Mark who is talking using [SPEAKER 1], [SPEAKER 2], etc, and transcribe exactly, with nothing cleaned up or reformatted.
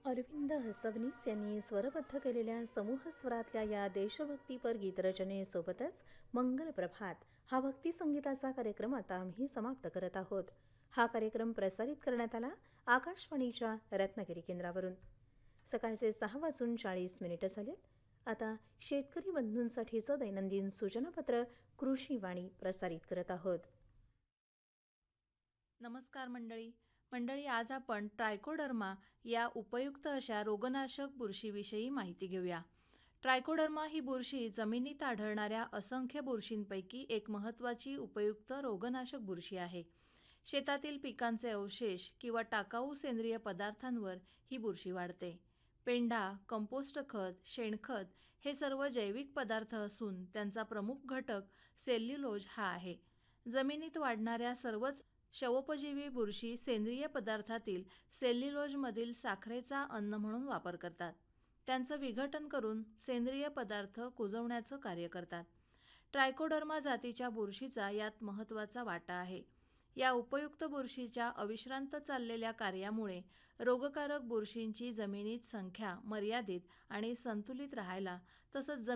[SPEAKER 1] अरविंद हसवनीस यांनी स्वरबद्ध केलेल्या समूह स्वरातल्या या देशभक्तीपर गीतरचनेसोबतच मंगल प्रभात हा भक्ती संगीताचा कार्यक्रम आता आम्ही समाप्त करत आहोत. हा कार्यक्रम प्रसारित करण्यात आला आकाशवाणीच्या रत्नागिरी केंद्रावरून. सकाळचे सहा वाजून चाळीस मिनिटं झालेत. आता शेतकरी बंधूंसाठीचं दैनंदिन सूचनापत्र कृषीवाणी प्रसारित करत आहोत.
[SPEAKER 2] नमस्कार मंडळी मंडळी आज आपण ट्रायकोडर्मा या उपयुक्त अशा रोगनाशक बुरशीविषयी माहिती घेऊया. ट्रायकोडर्मा ही बुरशी जमिनीत आढळणाऱ्या असंख्य बुरशींपैकी एक महत्त्वाची उपयुक्त रोगनाशक बुरशी आहे. शेतातील पिकांचे अवशेष किंवा टाकाऊ सेंद्रिय पदार्थांवर ही बुरशी वाढते. पेंढा, कंपोस्ट खत, शेणखत हे सर्व जैविक पदार्थ असून त्यांचा प्रमुख घटक सेल्युलोज हा आहे. जमिनीत वाढणाऱ्या सर्वच शवोपजीवी बुरशी सेंद्रिय पदार्थातील सेल्युलोजमधील साखरेचा अन्न म्हणून वापर करतात. त्यांचं विघटन करून सेंद्रिय पदार्थ कुजवण्याचं कार्य करतात. ट्रायकोडर्मा जातीच्या बुरशीचा यात महत्त्वाचा वाटा आहे. या उपयुक्त बुरशीच्या अविश्रांत चाललेल्या कार्यामुळे रोगकारक बुरशींची जमिनीत संख्या मर्यादित आणि संतुलित राहायला तसंच